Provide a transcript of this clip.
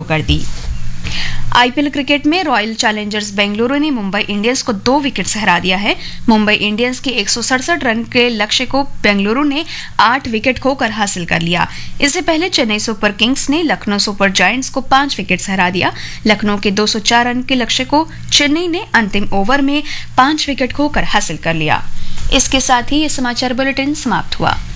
कर दी। IPL cricket में royal Challengers Bengaluru ने मुंबई इंडियंस को 2 विकेट से हरा दिया है। मुंबई इंडियंस के 167 रन के लक्ष्य को बेंगलुरु ने 8 विकेट खोकर हासिल कर लिया। इससे पहले चेन्नई सुपर किंग्स ने लखनऊ सुपर जायंट्स को 5 विकेट से हरा दिया। लखनऊ के 204 रन के लक्ष्य को चेन्नई ने अंतिम ओवर में 5 विकेट खोकर हासिल कर लिया। इसके साथ ही ये समाचार बुलेटिन समाप्त हुआ।